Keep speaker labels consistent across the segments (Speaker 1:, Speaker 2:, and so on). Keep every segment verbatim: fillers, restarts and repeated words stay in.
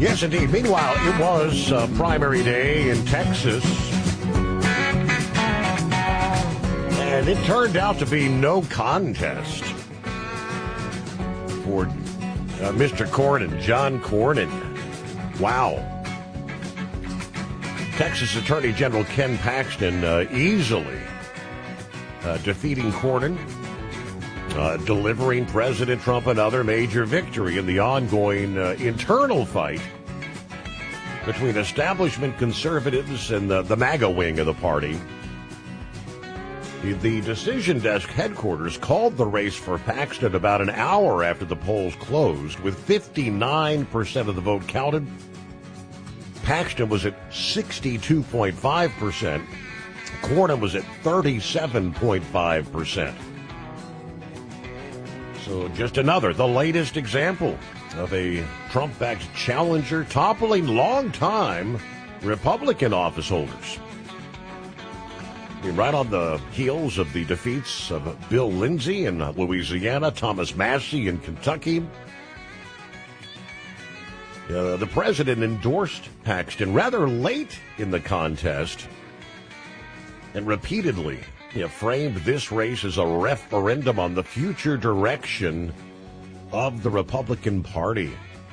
Speaker 1: Yes, indeed. Meanwhile, it was uh, primary day in Texas. And it turned out to be no contest for uh, Mister Cornyn, John Cornyn. Wow. Texas Attorney General Ken Paxton uh, easily uh, defeating Cornyn, uh, delivering President Trump another major victory in the ongoing uh, internal fight between establishment conservatives and the, the MAGA wing of the party. The, the Decision Desk headquarters called the race for Paxton about an hour after the polls closed, with fifty-nine percent of the vote counted. Paxton was at sixty-two point five percent. Cornyn was at thirty-seven point five percent. So just another, the latest example of a Trump-backed challenger toppling longtime Republican office holders. I mean, right on the heels of the defeats of Bill Lindsay in Louisiana, Thomas Massie in Kentucky. Uh, the president endorsed Paxton rather late in the contest and repeatedly you know, framed this race as a referendum on the future direction of the Republican Party.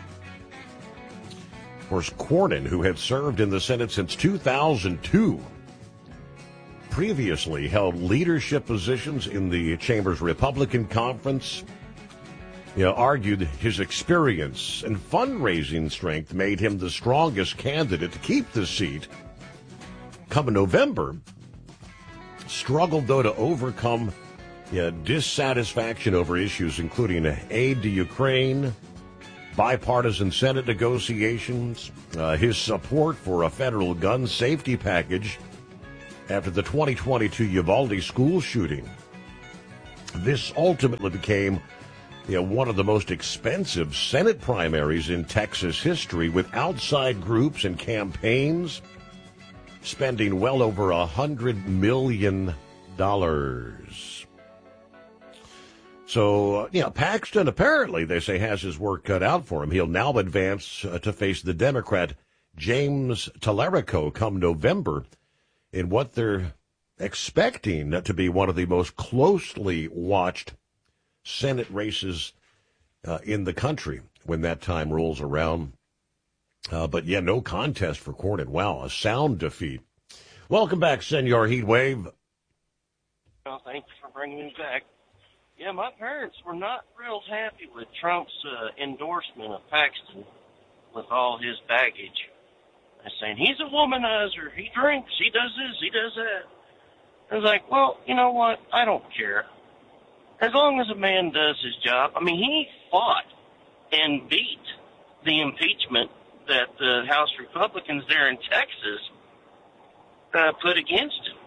Speaker 1: Of course, Cornyn, who had served in the Senate since two thousand two, previously held leadership positions in the Chamber's Republican Conference, you know, argued his experience and fundraising strength made him the strongest candidate to keep the seat. Come in November, struggled, though, to overcome you know, dissatisfaction over issues including aid to Ukraine, bipartisan Senate negotiations, uh, his support for a federal gun safety package after the twenty twenty-two Uvalde school shooting. This ultimately became you know, one of the most expensive Senate primaries in Texas history, with outside groups and campaigns spending well over a hundred million dollars. So, uh, you know, Paxton apparently, they say, has his work cut out for him. He'll now advance uh, to face the Democrat James Tallarico come November in what they're expecting to be one of the most closely watched Senate races uh, in the country when that time rolls around. Uh, but, yeah, no contest for Cornyn. Wow, a sound defeat. Welcome back, Senor Heatwave.
Speaker 2: Well, thanks for bringing me back. Yeah, my parents were not real happy with Trump's uh, endorsement of Paxton with all his baggage. They're saying, he's a womanizer, he drinks, he does this, he does that. I was like, well, you know what, I don't care. As long as a man does his job. I mean, he fought and beat the impeachment that the House Republicans there in Texas uh, put against him.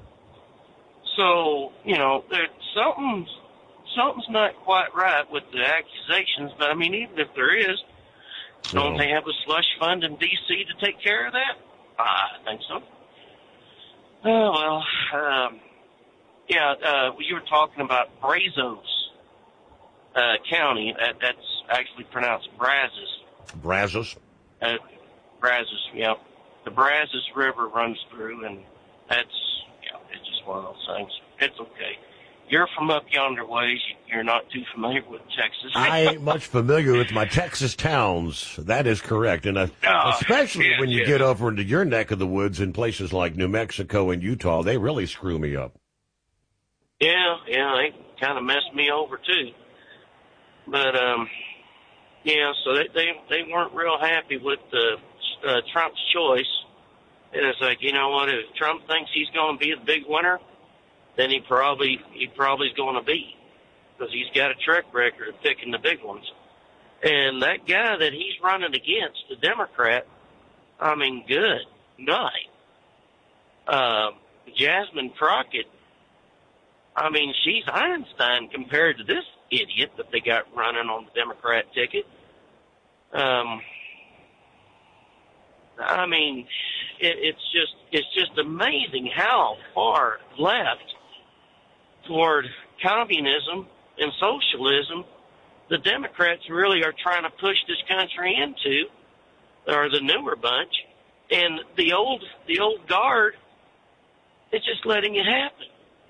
Speaker 2: So, you know, there, something's, something's not quite right with the accusations, but I mean, even if there is, don't they have a slush fund in D C to take care of that? I think so. Oh, well, um, yeah, uh, you were talking about Brazos uh, County. That, that's actually pronounced Brazos.
Speaker 1: Brazos?
Speaker 2: Uh, Brazos, yeah. The Brazos River runs through, and that's, yeah, it's just one of those things. It's okay. You're from up yonder ways. You're not too familiar with Texas.
Speaker 1: I ain't much familiar with my Texas towns. That is correct. And uh,
Speaker 2: oh,
Speaker 1: especially
Speaker 2: yeah,
Speaker 1: when you
Speaker 2: yeah.
Speaker 1: get over into your neck of the woods in places like New Mexico and Utah, they really screw me up.
Speaker 2: Yeah, yeah, they kind of messed me over, too. But, um, yeah, so they, they, they weren't real happy with uh, uh, Trump's choice. And it's like, you know what, if Trump thinks he's going to be the big winner, then he probably he probably is going to be, because he's got a track record of picking the big ones. And that guy that he's running against, the Democrat, I mean, good night. Uh, Jasmine Crockett, I mean, she's Einstein compared to this idiot that they got running on the Democrat ticket. Um, I mean, it, it's just it's just amazing how far left toward communism and socialism the Democrats really are trying to push this country into. or the newer bunch, and the old the old guard is just letting it happen.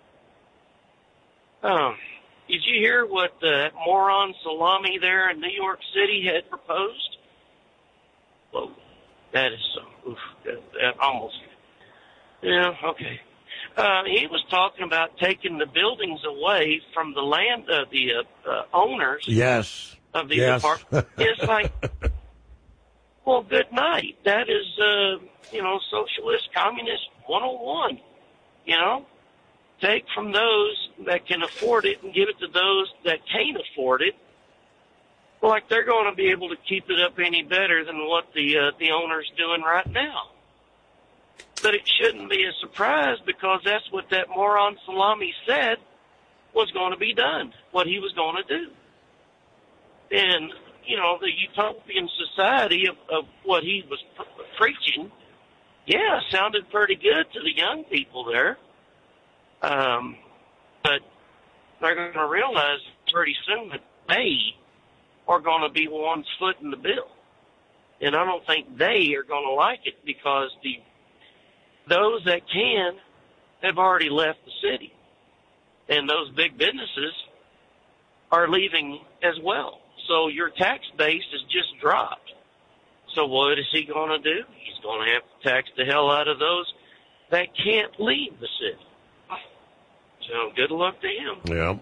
Speaker 2: Um, did you hear what the moron Salami there in New York City had proposed? Whoa, that is so, oof, that, that almost, yeah, okay. Uh, he was talking about taking the buildings away from the land of the uh, uh, owners.
Speaker 1: Yes.
Speaker 2: Of these
Speaker 1: yes.
Speaker 2: apartments. It's like, well, good night. That is, uh, you know, socialist, communist one oh one, you know? Take from those that can afford it and give it to those that can't afford it. Like they're going to be able to keep it up any better than what the uh, the owner's doing right now. But it shouldn't be a surprise because that's what that moron Salami said was going to be done, what he was going to do. And, you know, the utopian society of, of what he was pre- preaching, yeah, sounded pretty good to the young people there. Um, but they're going to realize pretty soon that they are going to be the ones footing the bill. And I don't think they are going to like it because the those that can have already left the city. And those big businesses are leaving as well. So your tax base is just dropped. So what is he going to do? He's going to have to tax the hell out of those that can't leave the city. So good luck to him.
Speaker 1: Yeah.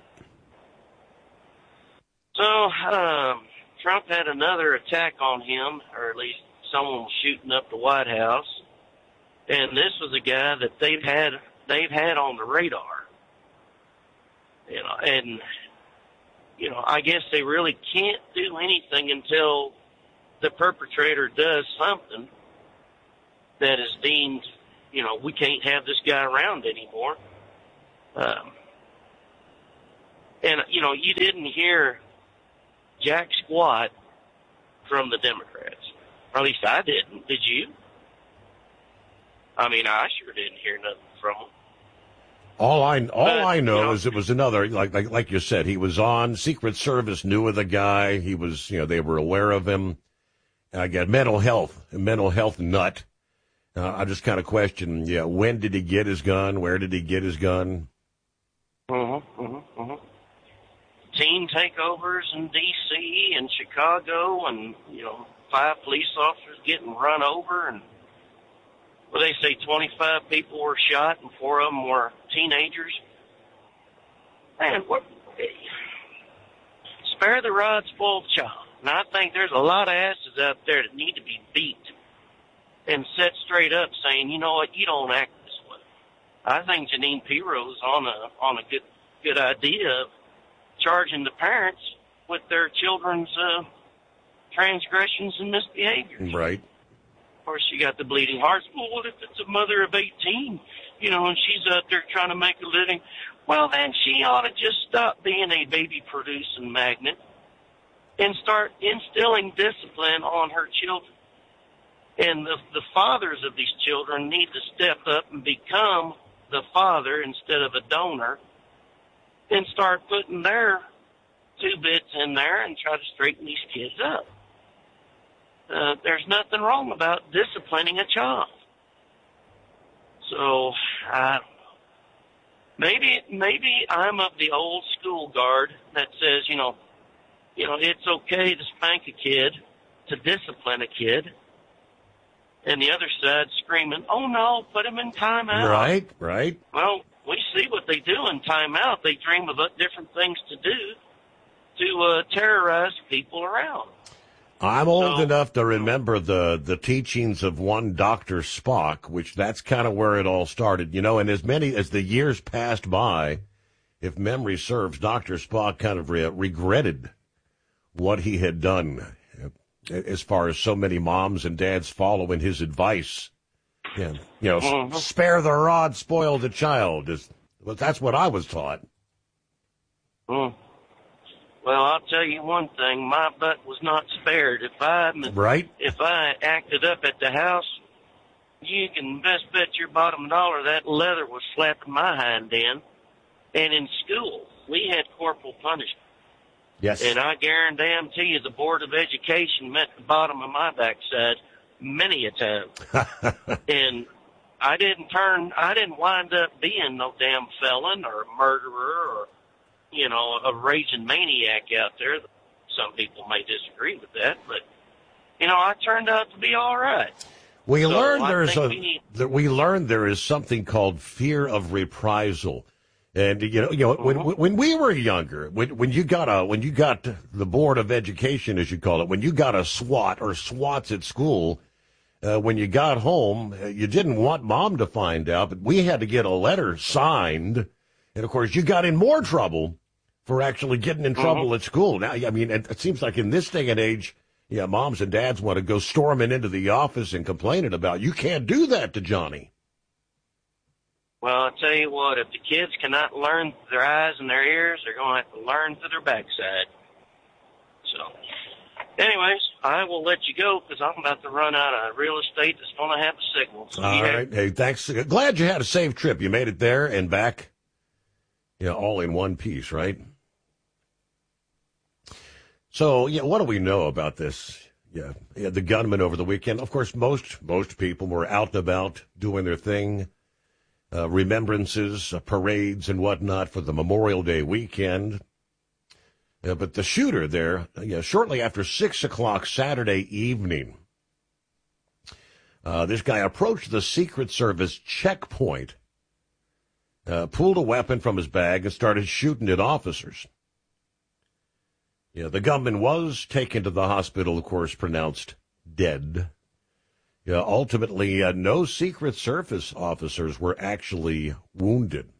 Speaker 2: So um, Trump had another attack on him, or at least someone was shooting up the White House. And this was a guy that they've had they've had on the radar. You know, and you know, I guess they really can't do anything until the perpetrator does something that is deemed, you know, we can't have this guy around anymore. Um, and, you know, you didn't hear jack squat from the Democrats. Or at least I didn't. Did you? I mean, I sure didn't hear nothing from them.
Speaker 1: All I all
Speaker 2: but,
Speaker 1: I know,
Speaker 2: you know,
Speaker 1: is it was another, like like like you said, he was on. Secret Service knew of the guy. He was, you know, they were aware of him. I got mental health, a mental health nut. Uh, I just kind of question, yeah, when did he get his gun? Where did he get his gun?
Speaker 2: Mm-hmm, mm-hmm, mm-hmm. Team takeovers in D C and Chicago, and you know, five police officers getting run over, and well, they say twenty-five people were shot, and four of them were teenagers. Man, what? Spare the rod, spoil the child. And I think there's a lot of asses out there that need to be beat and set straight up, saying, you know what, you don't act this way. I think Jeanine Pirro's on a on a good good idea of charging the parents with their children's uh, transgressions and misbehaviors.
Speaker 1: Right.
Speaker 2: Of course, you got the bleeding hearts. Well, what if it's a mother of eighteen, you know, and she's out there trying to make a living? Well, then she ought to just stop being a baby-producing magnet and start instilling discipline on her children. And the, the fathers of these children need to step up and become the father instead of a donor and start putting their two bits in there and try to straighten these kids up. Uh, there's nothing wrong about disciplining a child. So, I don't know. Maybe, maybe I'm of the old school guard that says, you know, you know, it's okay to spank a kid, to discipline a kid. And the other side screaming, oh, no, put him in timeout.
Speaker 1: Right, right.
Speaker 2: Well, we see what they do in timeout. They dream about different things to do to uh, terrorize people around.
Speaker 1: I'm old
Speaker 2: So,
Speaker 1: enough to remember the, the teachings of one Doctor Spock, which that's kind of where it all started. You know, and as many as the years passed by, if memory serves, Doctor Spock kind of re- regretted what he had done as far as so many moms and dads following his advice. Yeah, you know, mm-hmm. Spare the rod, spoil the child. Is, well, that's what I was taught.
Speaker 2: Mm. Well, I'll tell you one thing. My butt was not spared. If I
Speaker 1: right.
Speaker 2: if I acted up at the house, you can best bet your bottom dollar that leather was slapping my hind end. And in school, we had corporal punishment.
Speaker 1: Yes.
Speaker 2: And I guarantee you the Board of Education met the bottom of my backside many a time. And I didn't turn, I didn't wind up being no damn felon or a murderer or, you know, a raging maniac out there. Some people may disagree with that, but, you know, I turned out to be all right.
Speaker 1: We
Speaker 2: so
Speaker 1: learned
Speaker 2: I
Speaker 1: there's a,
Speaker 2: we, need,
Speaker 1: that we learned there is something called fear of reprisal. And, you know, you know, when,
Speaker 2: mm-hmm.
Speaker 1: when we were younger, when, when you got a, when you got the Board of Education, as you call it, when you got a SWAT or SWATs at school, Uh, when you got home, you didn't want mom to find out, but we had to get a letter signed. And, of course, you got in more trouble for actually getting in trouble mm-hmm. at school. Now, I mean, it, it seems like in this day and age, yeah, moms and dads want to go storming into the office and complaining about, you can't do that to Johnny.
Speaker 2: Well, I'll tell you what, if the kids cannot learn through their eyes and their ears, they're going to have to learn through their backside. So... Anyways, I will let you go because I'm about to run out of real estate that's going to have a signal. So
Speaker 1: all
Speaker 2: yeah.
Speaker 1: right. Hey, thanks. Glad you had a safe trip. You made it there and back, yeah, all in one piece, right? So, yeah, what do we know about this? Yeah, yeah, the gunman over the weekend. Of course, most most people were out and about doing their thing, uh, remembrances, uh, parades, and whatnot for the Memorial Day weekend. Uh, but the shooter there, yeah, shortly after six o'clock Saturday evening, uh, this guy approached the Secret Service checkpoint, uh, pulled a weapon from his bag, and started shooting at officers. Yeah, the gunman was taken to the hospital, of course, pronounced dead. Yeah, ultimately, uh, no Secret Service officers were actually wounded.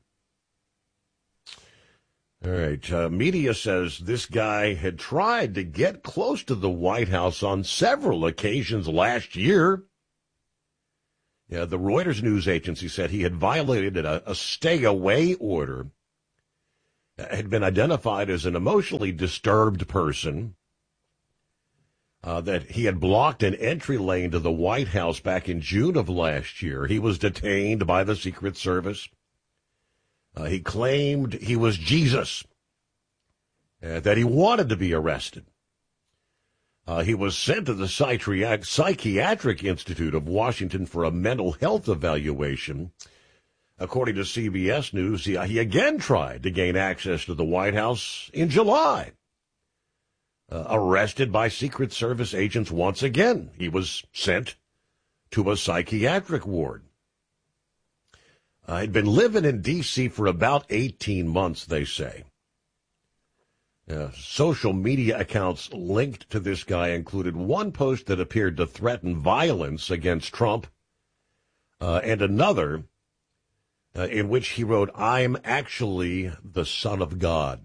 Speaker 1: All right. Uh, media says this guy had tried to get close to the White House on several occasions last year. Yeah, the Reuters news agency said he had violated a, a stay-away order, had been identified as an emotionally disturbed person, uh, that he had blocked an entry lane to the White House back in June of last year. He was detained by the Secret Service. Uh, he claimed he was Jesus, uh, that he wanted to be arrested. Uh, he was sent to the Psychiatric, Psychiatric Institute of Washington for a mental health evaluation. According to C B S News, he, he again tried to gain access to the White House in July. Uh, arrested by Secret Service agents once again. He was sent to a psychiatric ward. Uh, he'd been living in D C for about eighteen months, they say. Uh, social media accounts linked to this guy included one post that appeared to threaten violence against Trump, uh, and another uh, in which he wrote, "I'm actually the Son of God."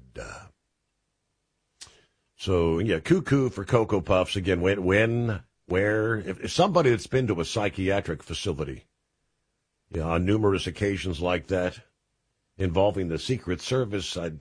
Speaker 1: So, yeah, cuckoo for Cocoa Puffs. Again, when, when where, if, if somebody that's been to a psychiatric facility, yeah, on numerous occasions like that, involving the Secret Service, I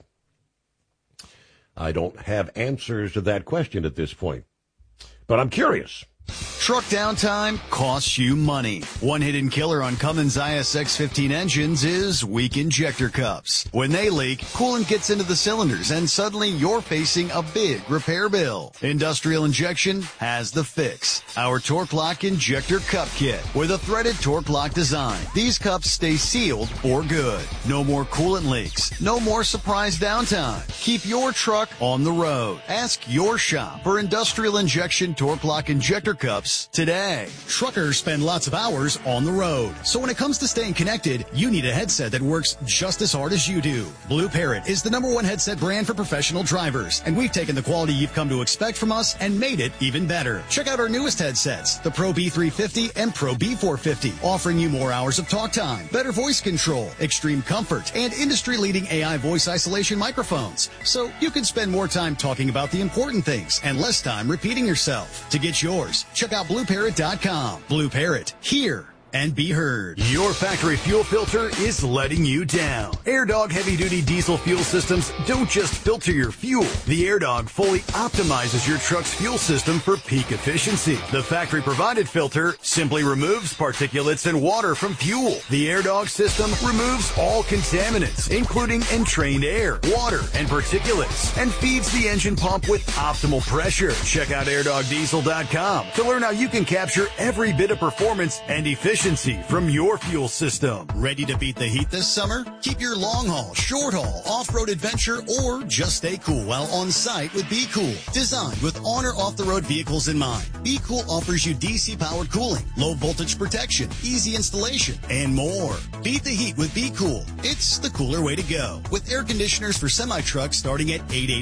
Speaker 1: I don't have answers to that question at this point. But I'm curious.
Speaker 3: Truck downtime costs you money. One hidden killer on Cummins I S X fifteen engines is weak injector cups. When they leak, coolant gets into the cylinders and suddenly you're facing a big repair bill. Industrial Injection has the fix. Our Torque Lock Injector Cup Kit with a threaded Torque Lock design. These cups stay sealed for good. No more coolant leaks. No more surprise downtime. Keep your truck on the road. Ask your shop for Industrial Injection Torque Lock Injector Cups today. Truckers spend lots of hours on the road. So when it comes to staying connected, you need a headset that works just as hard as you do. Blue Parrot is the number one headset brand for professional drivers, and we've taken the quality you've come to expect from us and made it even better. Check out our newest headsets, the Pro B three fifty and Pro B four fifty, offering you more hours of talk time, better voice control, extreme comfort, and industry-leading A I voice isolation microphones. So you can spend more time talking about the important things and less time repeating yourself. To get yours, check out blue parrot dot com. Blue Parrot, here and be heard. Your factory fuel filter is letting you down. AirDog heavy-duty diesel fuel systems don't just filter your fuel. The AirDog fully optimizes your truck's fuel system for peak efficiency. The factory-provided filter simply removes particulates and water from fuel. The AirDog system removes all contaminants, including entrained air, water, and particulates, and feeds the engine pump with optimal pressure. Check out air dog diesel dot com to learn how you can capture every bit of performance and efficiency from your fuel system.
Speaker 4: Ready to beat the heat this summer? Keep your long haul, short haul, off-road adventure, or just stay cool while on site with Be Cool. Designed with on or off-the-road vehicles in mind, Be Cool offers you D C-powered cooling, low voltage protection, easy installation, and more. Beat the heat with Be Cool. It's the cooler way to go. With air conditioners for semi-trucks starting at eight hundred eighty